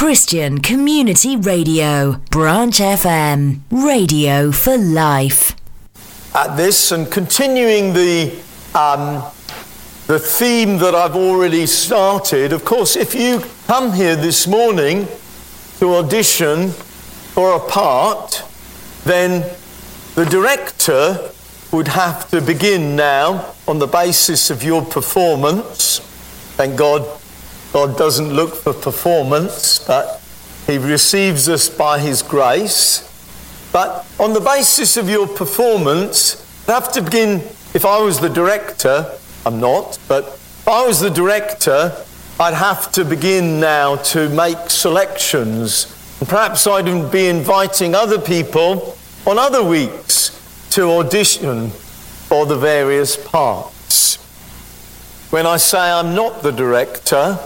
Christian Community Radio, Branch FM, radio for life. At this and continuing the theme that I've already started, of course, if you come here this morning to audition for a part, then the director would have to begin now on the basis of your performance. Thank God, God doesn't look for performance, but he receives us by his grace. But on the basis of your performance, I'd have to begin, if I was the director, I'm not, but if I was the director, I'd have to begin now to make selections. And perhaps I'd be inviting other people on other weeks to audition for the various parts. When I say I'm not the director,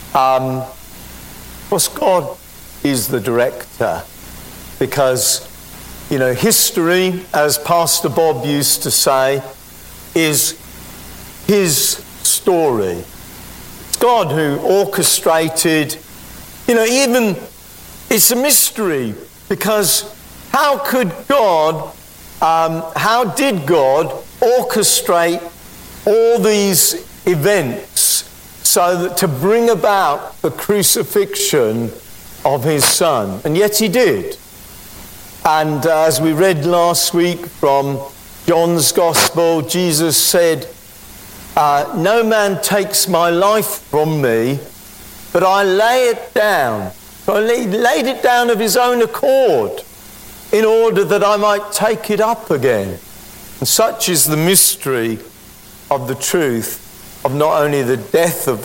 of course God is the director, because history, as Pastor Bob used to say, is his story. It's God who orchestrated, even it's a mystery, because how did God orchestrate all these events so that to bring about the crucifixion of his son? And yet he did. And as we read last week from John's Gospel, Jesus said, no man takes my life from me, but I lay it down. So he laid it down of his own accord in order that I might take it up again. And such is the mystery of the truth of not only the death of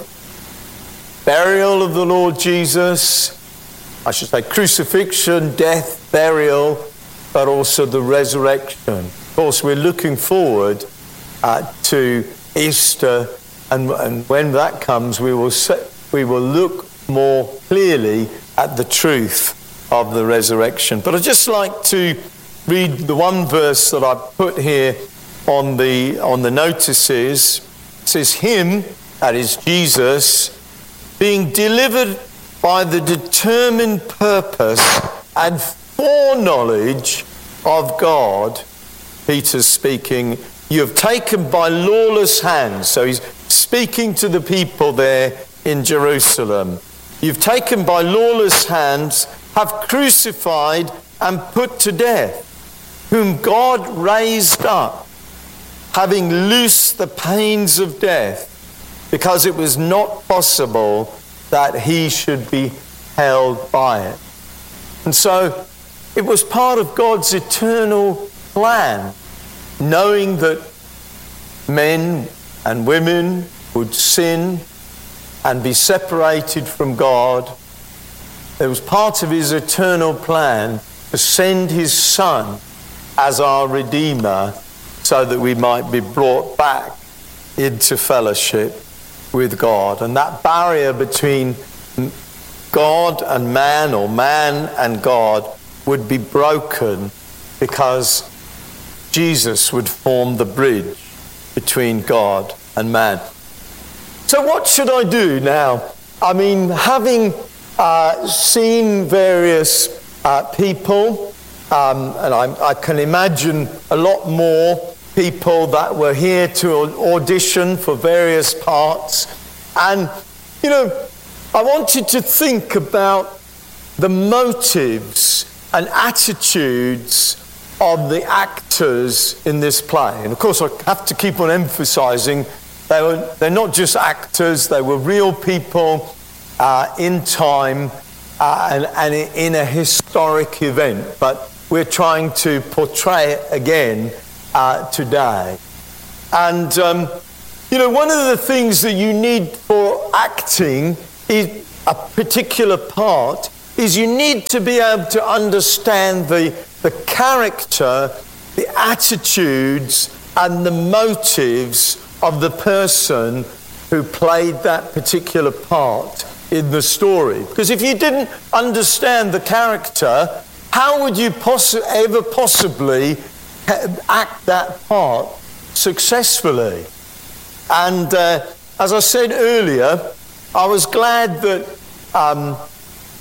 burial of the Lord Jesus, I should say crucifixion, death, burial, but also the resurrection. Of course, we're looking forward to Easter, and when that comes, we will look more clearly at the truth of the resurrection. But I'd just like to read the one verse that I put here on the notices. It says, him, that is Jesus, being delivered by the determined purpose and foreknowledge of God, Peter's speaking, you have taken by lawless hands. So he's speaking to the people there in Jerusalem. You've taken by lawless hands, have crucified and put to death, whom God raised up, having loosed the pains of death, because it was not possible that he should be held by it. And so it was part of God's eternal plan, knowing that men and women would sin and be separated from God. It was part of his eternal plan to send his Son as our Redeemer so that we might be brought back into fellowship with God. And that barrier between God and man, or man and God, would be broken because Jesus would form the bridge between God and man. So what should I do now? I mean, having seen various people, and I can imagine a lot more people that were here to audition for various parts. And, I wanted to think about the motives and attitudes of the actors in this play. And of course, I have to keep on emphasizing they're not just actors, they were real people in time and in a historic event. But we're trying to portray it again today. And, one of the things that you need for acting is a particular part is you need to be able to understand the character, the attitudes, and the motives of the person who played that particular part in the story. Because if you didn't understand the character, how would you ever possibly act that part successfully? And as I said earlier, I was glad that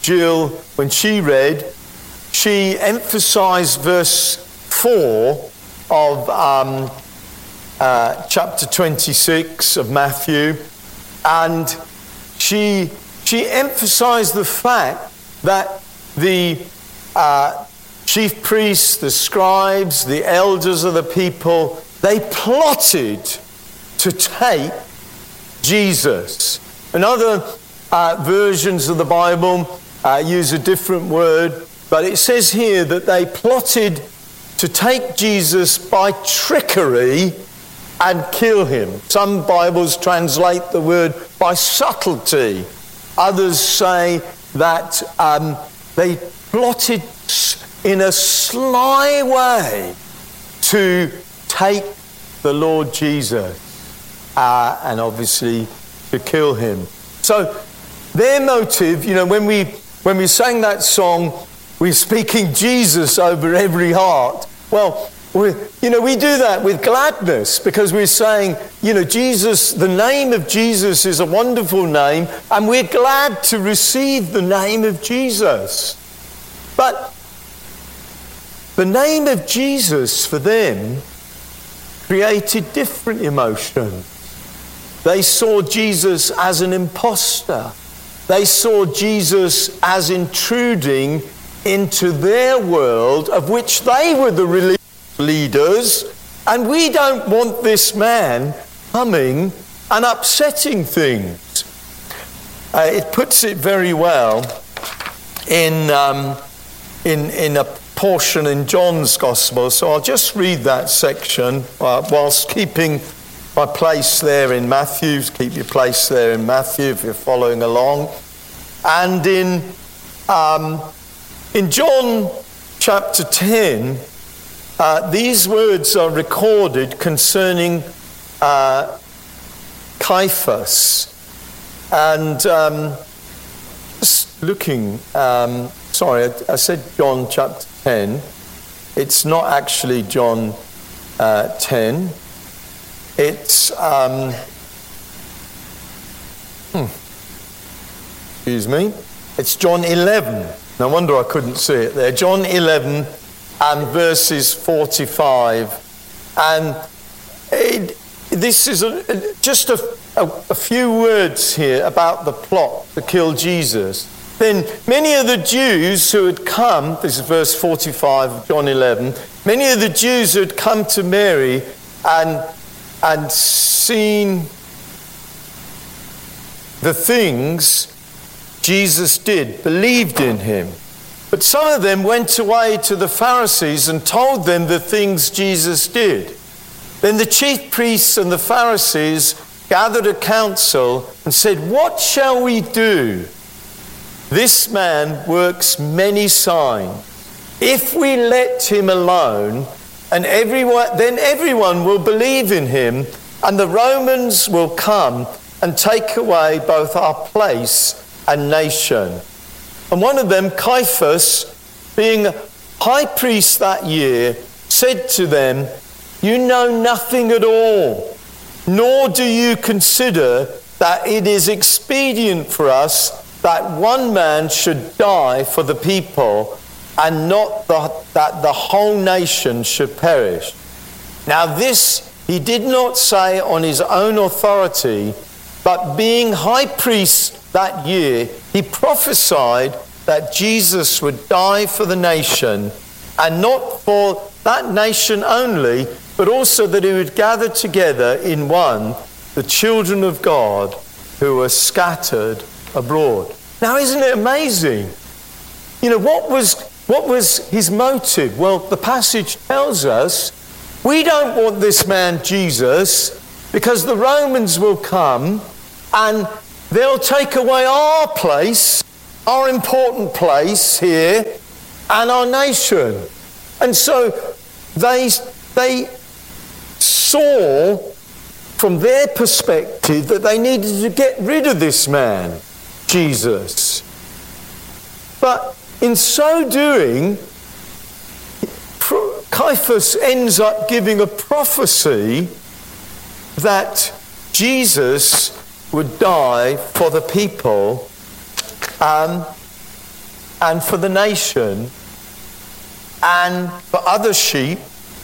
Jill, when she read, she emphasized verse 4 of chapter 26 of Matthew, and she emphasized the fact that the chief priests, the scribes, the elders of the people, they plotted to take Jesus. And other versions of the Bible use a different word, but it says here that they plotted to take Jesus by trickery and kill him. Some Bibles translate the word by subtlety. Others say that they plotted in a sly way to take the Lord Jesus and obviously to kill him. So their motive, when we sang that song, we're speaking Jesus over every heart. Well, we do that with gladness because we're saying, Jesus, the name of Jesus is a wonderful name, and we're glad to receive the name of Jesus. But the name of Jesus for them created different emotions. They saw Jesus as an imposter. They saw Jesus as intruding into their world of which they were the religious leaders, and we don't want this man coming and upsetting things. It puts it very well in a portion in John's Gospel, so I'll just read that section whilst keeping my place there in Matthew. Keep your place there in Matthew if you're following along. And in John chapter 10, these words are recorded concerning Caiaphas. And just looking, I said John chapter 10. It's not actually John 10. It's, excuse me, it's John 11. No wonder I couldn't see it there. John 11 and verses 45. And this is just a few words here about the plot to kill Jesus. Then many of the Jews who had come, this is verse 45 of John 11, many of the Jews who had come to Mary and seen the things Jesus did, believed in him. But some of them went away to the Pharisees and told them the things Jesus did. Then the chief priests and the Pharisees gathered a council and said, "What shall we do? This man works many signs. If we let him alone, then everyone will believe in him, and the Romans will come and take away both our place and nation." And one of them, Caiaphas, being high priest that year, said to them, "You know nothing at all, nor do you consider that it is expedient for us that one man should die for the people, and not that the whole nation should perish." Now this he did not say on his own authority, but being high priest that year, he prophesied that Jesus would die for the nation, and not for that nation only, but also that he would gather together in one the children of God who were scattered abroad. Now, isn't it amazing? What was his motive? Well, the passage tells us we don't want this man Jesus because the Romans will come and they'll take away our place, our important place here, and our nation. And so they saw from their perspective that they needed to get rid of this man, Jesus. But in so doing, Caiaphas ends up giving a prophecy that Jesus would die for the people, and for the nation and for other sheep.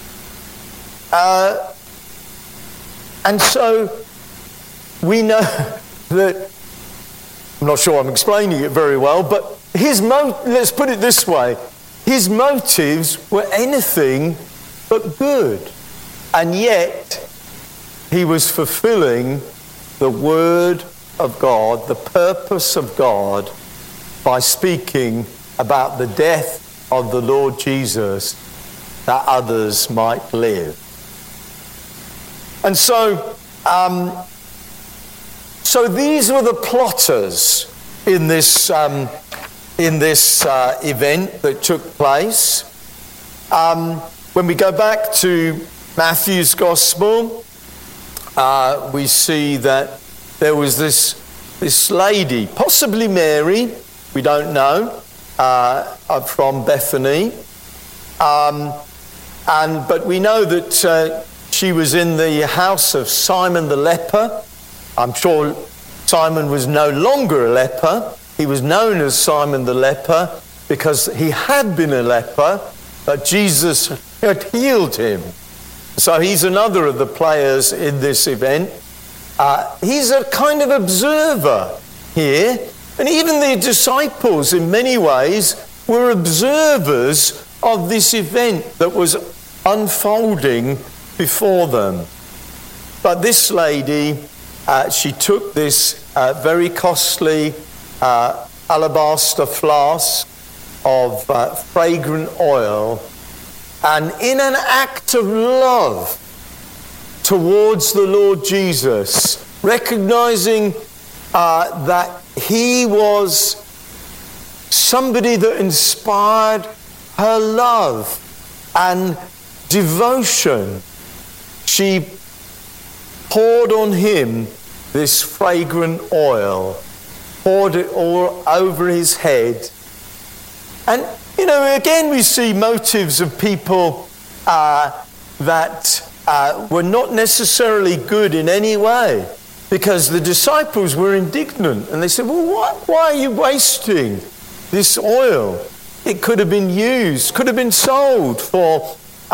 And so we know that, I'm not sure I'm explaining it very well, but let's put it this way, his motives were anything but good. And yet, he was fulfilling the word of God, the purpose of God, by speaking about the death of the Lord Jesus that others might live. And so these were the plotters in this event that took place. When we go back to Matthew's Gospel, we see that there was this lady, possibly Mary, we don't know, from Bethany, but we know that she was in the house of Simon the leper. I'm sure Simon was no longer a leper. He was known as Simon the leper because he had been a leper, but Jesus had healed him. So he's another of the players in this event. He's a kind of observer here. And even the disciples, in many ways, were observers of this event that was unfolding before them. But this lady, she took this very costly alabaster flask of fragrant oil, and in an act of love towards the Lord Jesus, recognizing that he was somebody that inspired her love and devotion, she poured on him this fragrant oil, poured it all over his head. And, again we see motives of people that were not necessarily good in any way, because the disciples were indignant and they said, well, why are you wasting this oil? It could have been used, could have been sold for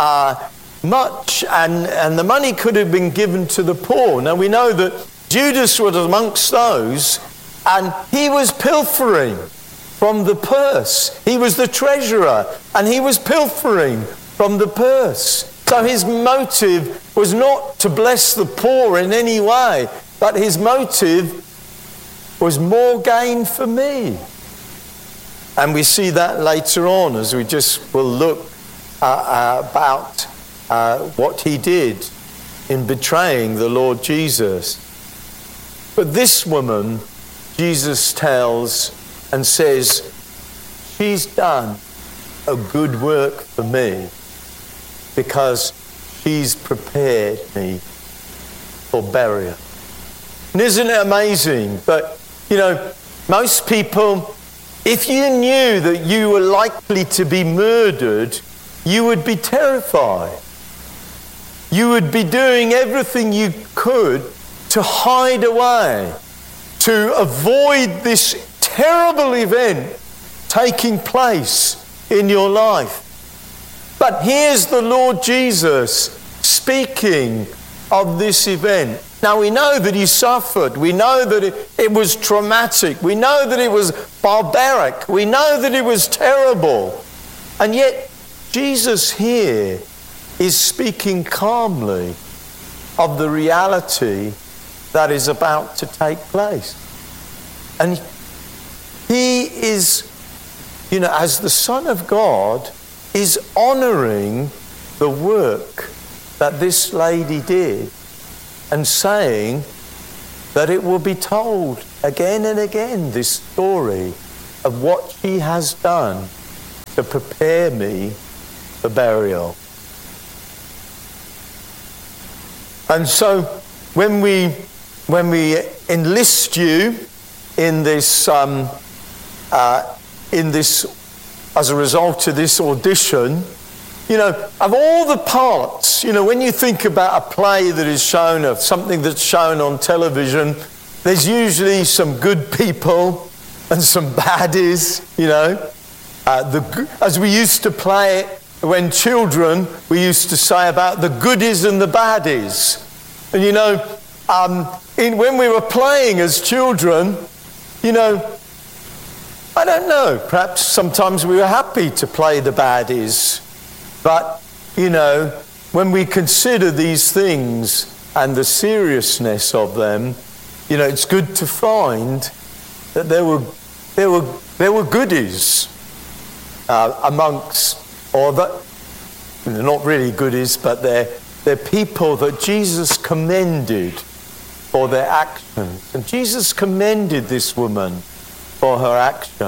much, and the money could have been given to the poor. Now we know that Judas was amongst those, and he was pilfering from the purse. He was the treasurer, and he was pilfering from the purse. So his motive was not to bless the poor in any way, but his motive was more gain for me. And we see that later on as we just will look about what he did in betraying the Lord Jesus. But this woman, Jesus tells and says, she's done a good work for me because she's prepared me for burial. And isn't it amazing? But, most people, if you knew that you were likely to be murdered, you would be terrified. You would be doing everything you could to hide away, to avoid this terrible event taking place in your life. But here's the Lord Jesus speaking of this event. Now we know that he suffered. We know that it was traumatic. We know that it was barbaric. We know that it was terrible. And yet Jesus here is speaking calmly of the reality that is about to take place. And he is, as the Son of God, is honouring the work that this lady did and saying that it will be told again and again, this story of what she has done to prepare me for burial. And so when we enlist you in this as a result of this audition, of all the parts, when you think about a play that is shown, of something that's shown on television, there's usually some good people and some baddies, As we used to play it when children, we used to say about the goodies and the baddies. And you know, when we were playing as children, you know, I don't know, perhaps sometimes we were happy to play the baddies. But, you know, when we consider these things and the seriousness of them, you know, it's good to find that there were goodies amongst, or that they're not really goodies, but they're people that Jesus commended for their actions. And Jesus commended this woman for her action.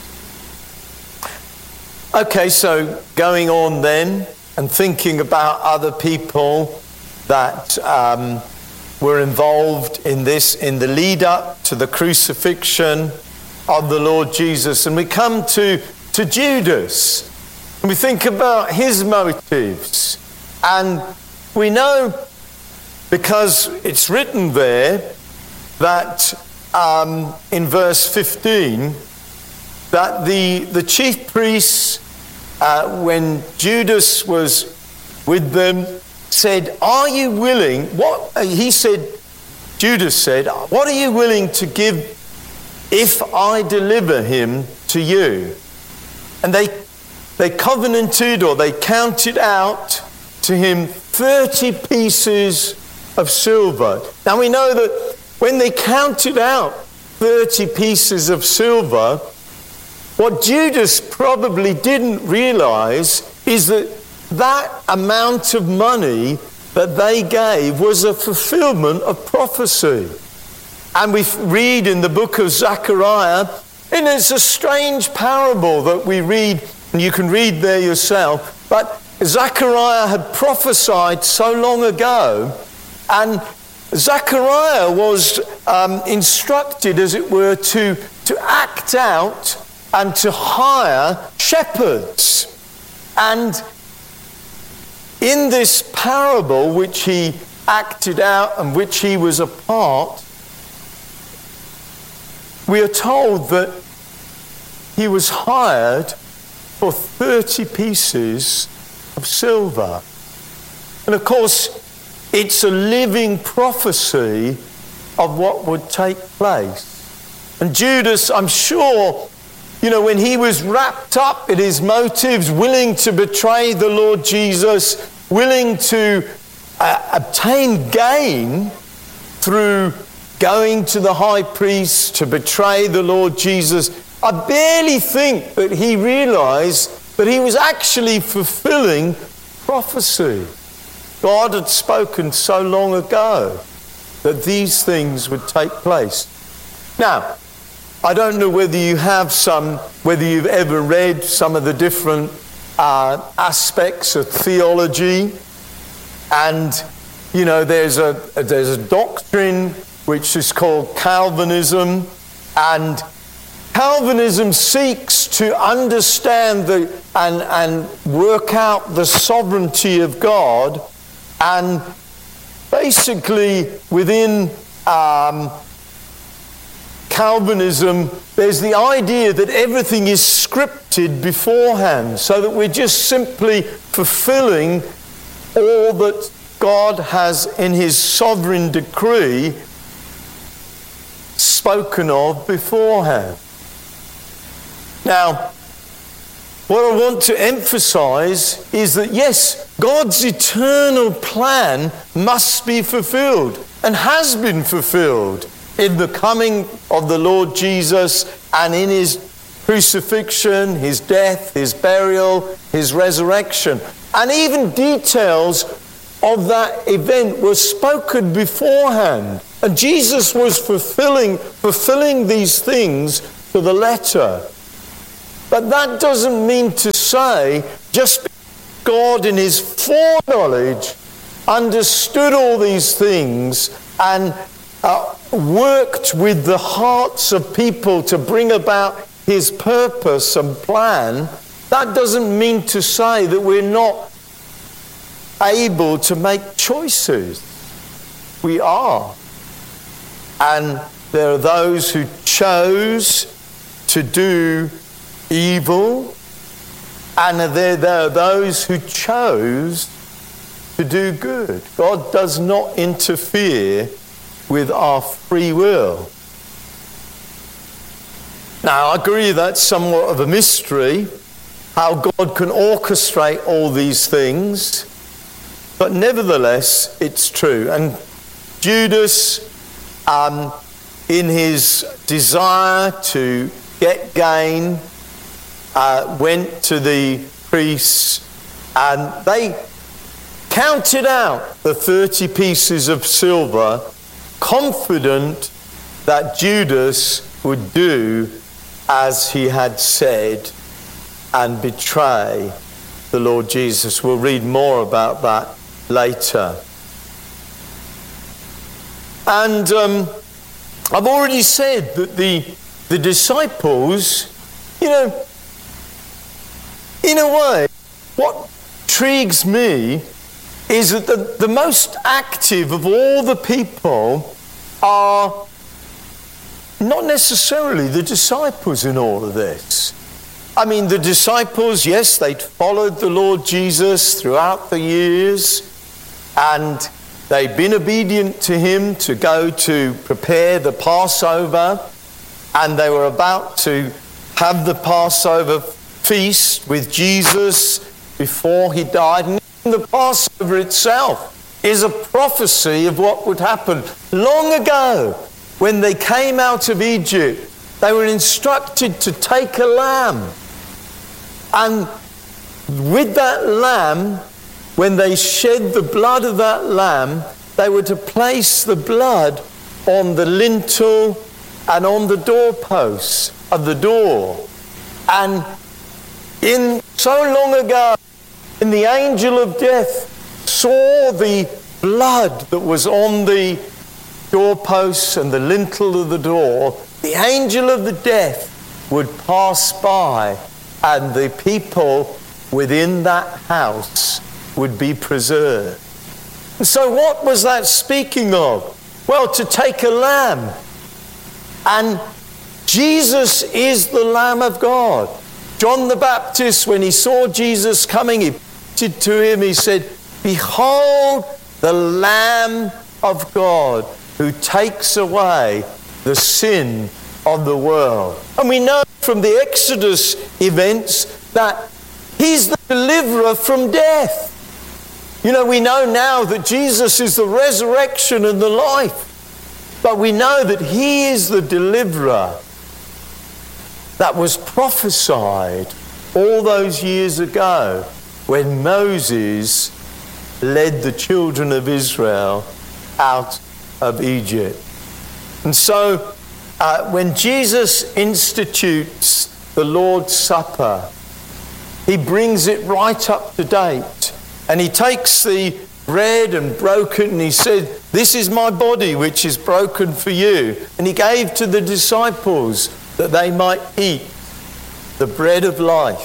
Okay, so going on then and thinking about other people that were involved in this, in the lead up to the crucifixion of the Lord Jesus. And we come to Judas, and we think about his motives. And we know, because it's written there, that in verse 15, that the chief priests, when Judas was with them, said, "Are you willing?" Judas said, "What are you willing to give if I deliver him to you?" And they covenanted, or they counted out to him 30 pieces of silver. Now we know that when they counted out 30 pieces of silver, what Judas probably didn't realize is that amount of money that they gave was a fulfillment of prophecy. And we read in the book of Zechariah, and it's a strange parable that we read, and you can read there yourself, but Zechariah had prophesied so long ago, and Zechariah was instructed, as it were, to act out and to hire shepherds. And in this parable, which he acted out and which he was a part, we are told that he was hired for 30 pieces of silver. And of course, it's a living prophecy of what would take place. And Judas, I'm sure, you know, when he was wrapped up in his motives, willing to betray the Lord Jesus, willing to obtain gain through going to the high priest to betray the Lord Jesus, I barely think that he realized that he was actually fulfilling prophecy. God had spoken so long ago that these things would take place. Now, I don't know whether you've ever read some of the different aspects of theology, and you know there's a doctrine which is called Calvinism, and Calvinism seeks to understand and work out the sovereignty of God, and basically within Calvinism, there's the idea that everything is scripted beforehand, so that we're just simply fulfilling all that God has in his sovereign decree spoken of beforehand. Now, what I want to emphasize is that yes, God's eternal plan must be fulfilled and has been fulfilled in the coming of the Lord Jesus and in his crucifixion, his death, his burial, his resurrection. And even details of that event were spoken beforehand. And Jesus was fulfilling these things to the letter. But that doesn't mean to say just because God in his foreknowledge understood all these things and worked with the hearts of people to bring about his purpose and plan, that doesn't mean to say that we're not able to make choices. We are. And there are those who chose to do evil And there are those who chose to do good. God does not interfere with our free will. Now, I agree that's somewhat of a mystery, how God can orchestrate all these things, but nevertheless, it's true. And Judas, in his desire to get gain, went to the priests, and they counted out the 30 pieces of silver, confident that Judas would do as he had said and betray the Lord Jesus. We'll read more about that later. And I've already said that the disciples, in a way, what intrigues me is that the most active of all the people are not necessarily the disciples in all of this. I mean, the disciples, yes, they'd followed the Lord Jesus throughout the years, and they'd been obedient to him to go to prepare the Passover, and they were about to have the Passover feast with Jesus before he died. And the Passover itself is a prophecy of what would happen. Long ago, when they came out of Egypt, they were instructed to take a lamb. And with that lamb, when they shed the blood of that lamb, they were to place the blood on the lintel and on the doorposts of the door. And so long ago, when the angel of death saw the blood that was on the doorposts and the lintel of the door, the angel of the death would pass by, and the people within that house would be preserved. And so what was that speaking of? Well, to take a lamb. And Jesus is the Lamb of God. John the Baptist, when he saw Jesus coming, he pointed to him, he said, "Behold the Lamb of God who takes away the sin of the world." And we know from the Exodus events that he's the deliverer from death. We know now that Jesus is the resurrection and the life. But we know that he is the deliverer that was prophesied all those years ago when Moses led the children of Israel out of Egypt. And so when Jesus institutes the Lord's Supper, he brings it right up to date. And he takes the bread and broke it, and he said, "This is my body which is broken for you." And he gave to the disciples that they might eat the bread of life.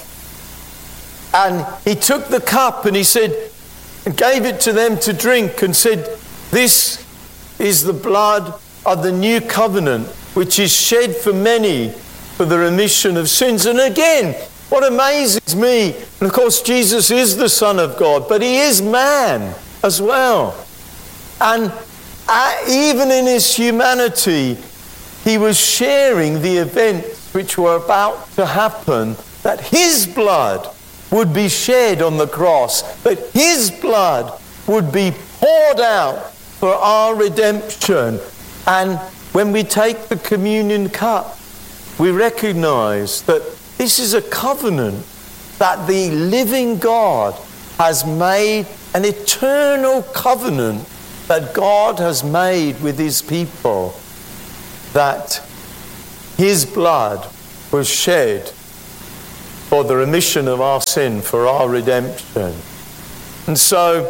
And he took the cup and he said, and gave it to them to drink, and said, "This is the blood of the new covenant, which is shed for many for the remission of sins." And again, what amazes me, and of course Jesus is the Son of God, but he is man as well. And even in his humanity, he was sharing the events which were about to happen, that his blood would be shed on the cross, that his blood would be poured out for our redemption. And when we take the communion cup, we recognize that this is a covenant that the living God has made, an eternal covenant that God has made with his people, that his blood was shed for the remission of our sin, for our redemption. And so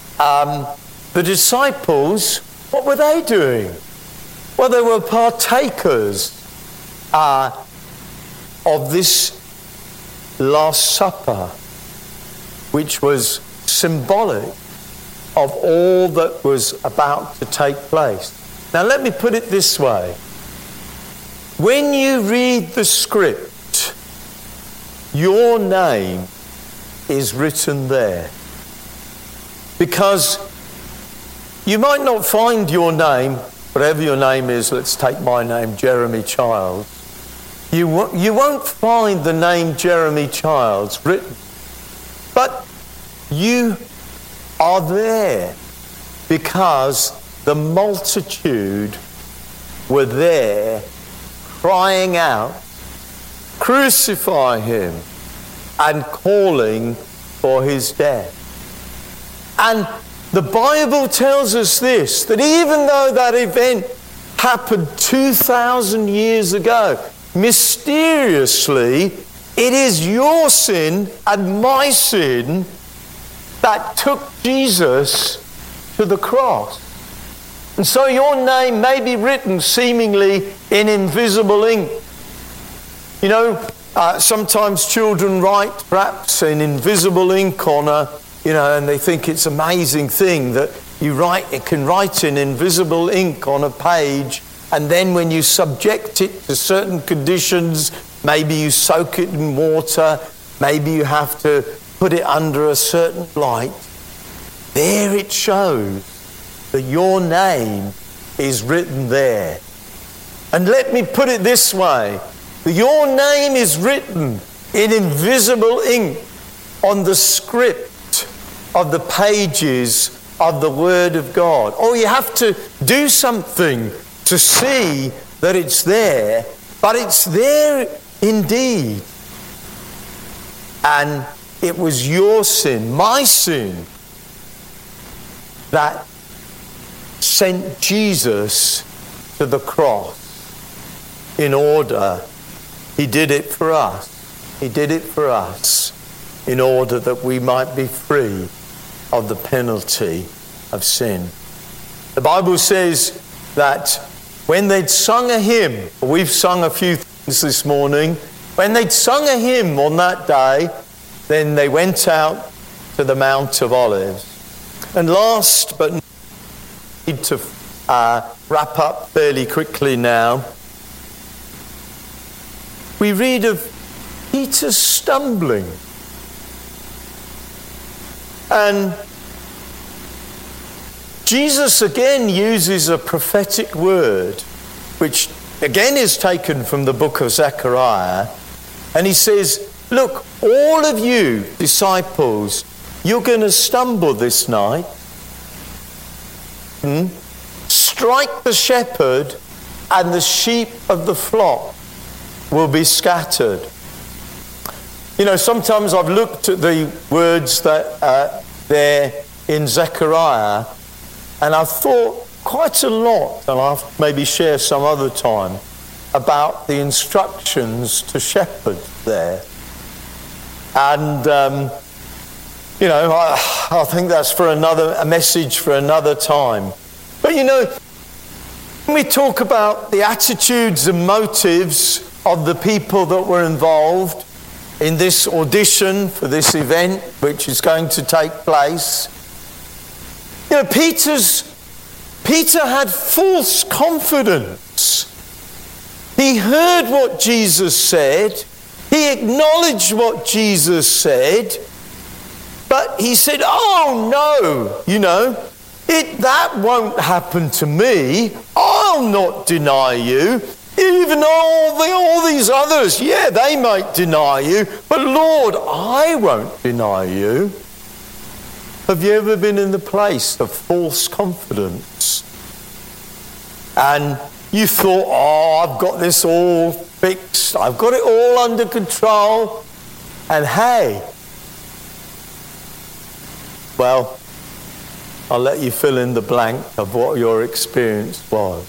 the disciples, what were they doing? Well, they were partakers of this Last Supper, which was symbolic of all that was about to take place. Now let me put it this way. When you read the script, your name is written there. Because you might not find your name, whatever your name is, let's take my name, Jeremy Childs. You won't find the name Jeremy Childs written. But you are there because the multitude were there crying out, "Crucify him," and calling for his death. And the Bible tells us this, that even though that event happened 2,000 years ago, mysteriously, it is your sin and my sin that took Jesus to the cross. And so your name may be written seemingly in invisible ink. You know, sometimes children write perhaps in invisible ink on a, and they think it's an amazing thing that it can write in invisible ink on a page, and then when you subject it to certain conditions, maybe you soak it in water, maybe you have to put it under a certain light, there it shows that your name is written there. And let me put it this way, your name is written in invisible ink on the script of the pages of the Word of God. Oh, you have to do something to see that it's there, but it's there indeed. And it was your sin, my sin, that sent Jesus to the cross in order. He did it for us. He did it for us in order that we might be free of the penalty of sin. The Bible says that when they'd sung a hymn, we've sung a few things this morning, when they'd sung a hymn on that day, then they went out to the Mount of Olives. And last, but need to wrap up fairly quickly now, we read of Peter stumbling. And Jesus again uses a prophetic word, which again is taken from the book of Zechariah. And he says, look, all of you disciples, you're going to stumble this night. Strike the shepherd and the sheep of the flock will be scattered. You know, sometimes I've looked at the words that there in Zechariah, and I've thought quite a lot, and I'll maybe share some other time, about the instructions to shepherds there. And, I think that's for a message for another time. But, when we talk about the attitudes and motives of the people that were involved in this audition for this event, which is going to take place, Peter had false confidence. He heard what Jesus said. He acknowledged what Jesus said. But he said, oh no, that won't happen to me. I'll not deny you. Even all these others, they might deny you. But Lord, I won't deny you. Have you ever been in the place of false confidence? And you thought, I've got this all fixed. I've got it all under control. And hey, well, I'll let you fill in the blank of what your experience was.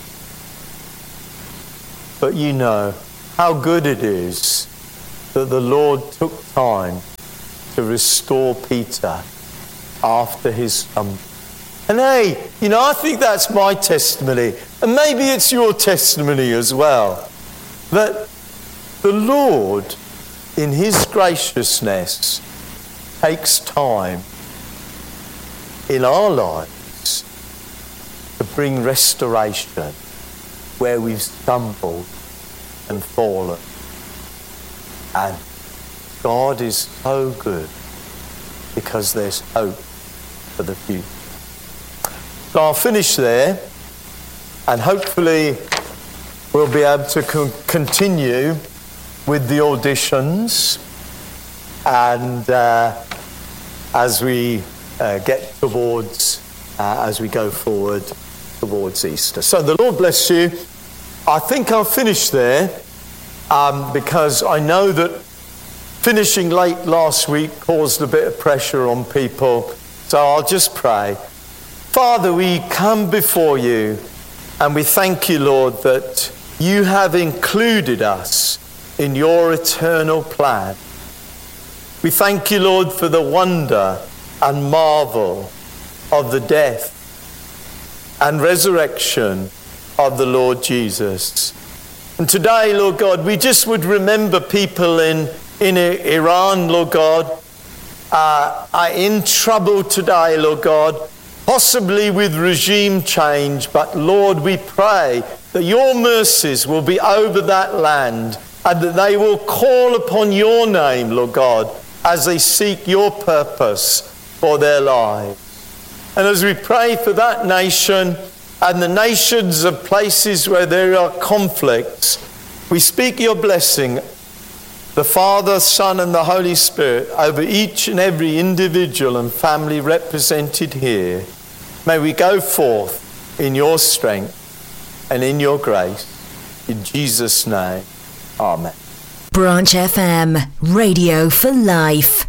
But you know how good it is that the Lord took time to restore Peter after his stumble. And hey, I think that's my testimony, and maybe it's your testimony as well, that the Lord, in his graciousness, takes time in our lives to bring restoration where we've stumbled and fallen. And God is so good because there's hope for the future. So I'll finish there, and hopefully we'll be able to continue with the auditions, and as we get towards, as we go forward towards Easter. So the Lord bless you. I think I'll finish there because I know that finishing late last week caused a bit of pressure on people. So I'll just pray. Father, we come before you and we thank you, Lord, that you have included us in your eternal plan. We thank you, Lord, for the wonder and marvel of the death and resurrection of the Lord Jesus. And today, Lord God, we just would remember people in Iran, Lord God, are in trouble today, Lord God, possibly with regime change. But Lord, we pray that your mercies will be over that land and that they will call upon your name, Lord God, as they seek your purpose for their lives. And as we pray for that nation and the nations of places where there are conflicts, we speak your blessing, the Father, Son, and the Holy Spirit, over each and every individual and family represented here. May we go forth in your strength and in your grace. In Jesus' name, amen. Branch FM, Radio for Life.